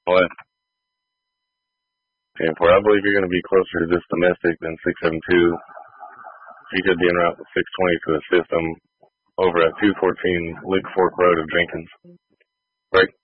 What? And for I believe you're going to be closer to this domestic than 672. You could be en route 620 to the system over at 214 Lick Fork Road of Jenkins. Right?